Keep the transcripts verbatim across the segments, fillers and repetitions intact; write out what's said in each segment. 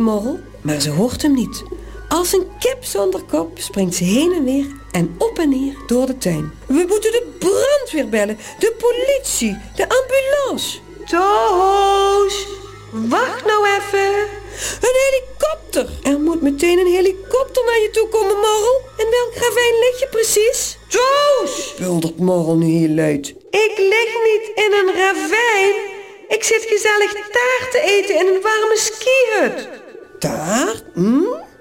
Morrel, maar ze hoort hem niet. Als een kip zonder kop springt ze heen en weer en op en neer door de tuin. We moeten de brandweer bellen, de politie, de ambulance. Toos, wacht nou even. Een helikopter. Er moet meteen een helikopter naar je toe komen, Morrel. In welk ravijn lig je precies? Toos, buldert Morrel nu heel luid. Ik lig niet in een ravijn. Ik zit gezellig taart te eten in een warme skihut. Taart? Hm?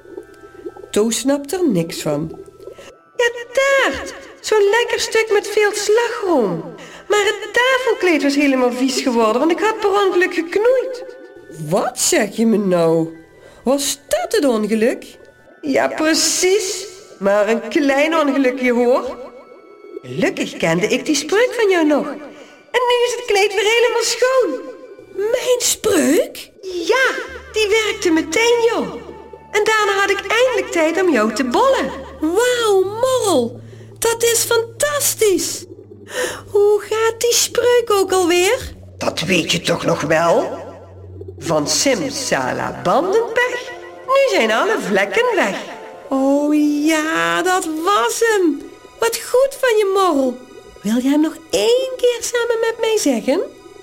Toos snapt er niks van. Ja, taart. Zo'n lekker stuk met veel slagroom. Maar het tafelkleed was helemaal vies geworden, want ik had per ongeluk geknoeid. Wat zeg je me nou? Was dat het ongeluk? Ja, precies. Maar een klein ongelukje, hoor. Gelukkig kende ik die spreuk van jou nog. En nu is het kleed weer helemaal schoon. Mijn spreuk? Ja, die werkte meteen, joh. En daarna had ik eindelijk tijd om jou te bollen. Wauw, Morrel. Dat is fantastisch. Hoe gaat die spreuk ook alweer? Dat weet je toch nog wel? Van simsalabamdenpech, nu zijn alle vlekken weg. Oh ja, dat was hem. Wat goed van je, Morrel. Wil jij hem nog één keer samen met mij zeggen?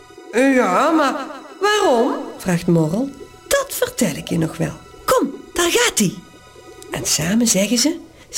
Ja, maar waarom? Vraagt Morrel. Dat vertel ik je nog wel. Kom, daar gaat hij. En samen zeggen ze: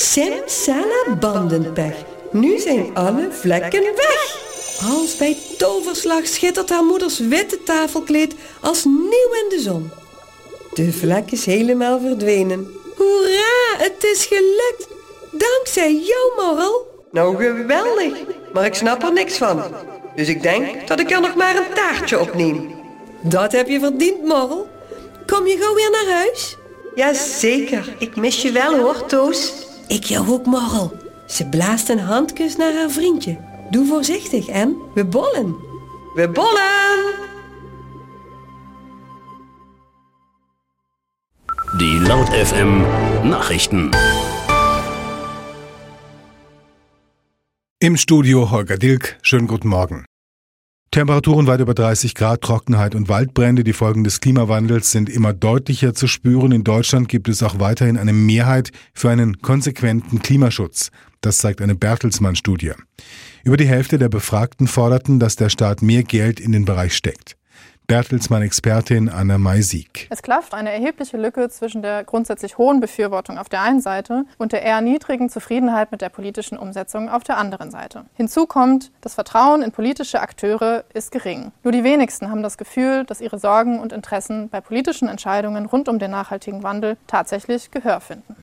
simsalabamdenpech, nu zijn alle vlekken weg. Als bij toverslag schittert haar moeders witte tafelkleed als nieuw in de zon. De vlek is helemaal verdwenen. Hoera, het is gelukt. Dankzij jou, Morrel. Nou, geweldig. Maar ik snap er niks van. Dus ik denk dat ik er nog maar een taartje opneem. Dat heb je verdiend, Morrel. Kom je gauw weer naar huis? Jazeker. Ik mis je wel, hoor, Toos. Ik jou ook, Morrel. Ze blaast een handkus naar haar vriendje. Doe voorzichtig en we bollen. We bollen! Die Laut F M Nachrichten. Im Studio Holger Dilk. Schönen guten Morgen. Temperaturen weit über dreißig Grad, Trockenheit und Waldbrände. Die Folgen des Klimawandels sind immer deutlicher zu spüren. In Deutschland gibt es auch weiterhin eine Mehrheit für einen konsequenten Klimaschutz. Das zeigt eine Bertelsmann-Studie. Über die Hälfte der Befragten forderten, dass der Staat mehr Geld in den Bereich steckt. Bertelsmann-Expertin Anna May-Sieg. Es klafft eine erhebliche Lücke zwischen der grundsätzlich hohen Befürwortung auf der einen Seite und der eher niedrigen Zufriedenheit mit der politischen Umsetzung auf der anderen Seite. Hinzu kommt, das Vertrauen in politische Akteure ist gering. Nur die wenigsten haben das Gefühl, dass ihre Sorgen und Interessen bei politischen Entscheidungen rund um den nachhaltigen Wandel tatsächlich Gehör finden.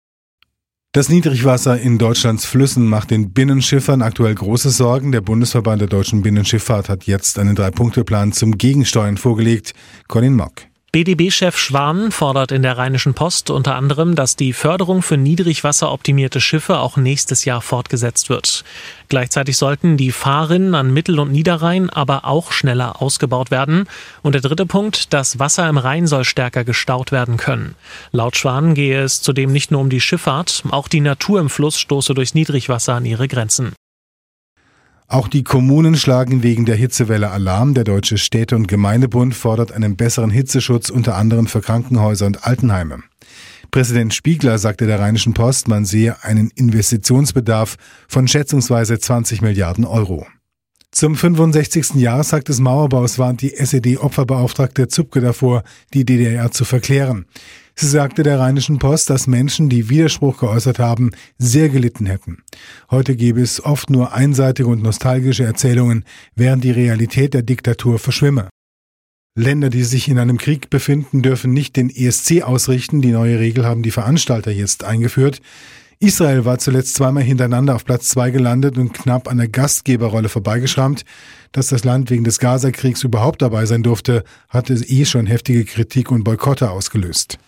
Das Niedrigwasser in Deutschlands Flüssen macht den Binnenschiffern aktuell große Sorgen. Der Bundesverband der deutschen Binnenschifffahrt hat jetzt einen Drei-Punkte-Plan zum Gegensteuern vorgelegt. Colin Mock. B D B-Chef Schwan fordert in der Rheinischen Post unter anderem, dass die Förderung für niedrigwasseroptimierte Schiffe auch nächstes Jahr fortgesetzt wird. Gleichzeitig sollten die Fahrrinnen an Mittel- und Niederrhein aber auch schneller ausgebaut werden. Und der dritte Punkt, das Wasser im Rhein soll stärker gestaut werden können. Laut Schwan gehe es zudem nicht nur um die Schifffahrt, auch die Natur im Fluss stoße durch Niedrigwasser an ihre Grenzen. Auch die Kommunen schlagen wegen der Hitzewelle Alarm. Der Deutsche Städte- und Gemeindebund fordert einen besseren Hitzeschutz, unter anderem für Krankenhäuser und Altenheime. Präsident Spiegler sagte der Rheinischen Post, man sehe einen Investitionsbedarf von schätzungsweise zwanzig Milliarden Euro. Zum fünfundsechzigsten Jahrestag des Mauerbaus warnt die S E D-Opferbeauftragte Zupke davor, die D D R zu verklären. Sie sagte der Rheinischen Post, dass Menschen, die Widerspruch geäußert haben, sehr gelitten hätten. Heute gebe es oft nur einseitige und nostalgische Erzählungen, während die Realität der Diktatur verschwimme. Länder, die sich in einem Krieg befinden, dürfen nicht den E S C ausrichten. Die neue Regel haben die Veranstalter jetzt eingeführt. Israel war zuletzt zweimal hintereinander auf Platz zwei gelandet und knapp an der Gastgeberrolle vorbeigeschrammt. Dass das Land wegen des Gaza-Kriegs überhaupt dabei sein durfte, hatte eh schon heftige Kritik und Boykotte ausgelöst.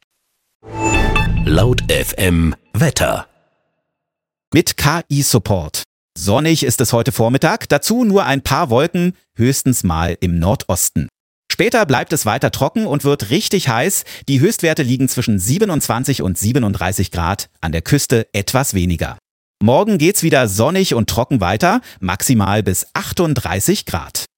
Laut F M Wetter. Mit K I-Support. Sonnig ist es heute Vormittag, dazu nur ein paar Wolken, höchstens mal im Nordosten. Später bleibt es weiter trocken und wird richtig heiß. Die Höchstwerte liegen zwischen siebenundzwanzig und siebenunddreißig Grad, an der Küste etwas weniger. Morgen geht's wieder sonnig und trocken weiter, maximal bis achtunddreißig Grad.